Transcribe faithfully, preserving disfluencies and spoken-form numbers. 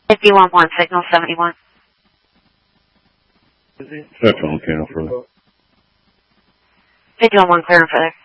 fifty-one one, signal seventy-one. Central, okay, no further. fifty-one one, clear and further.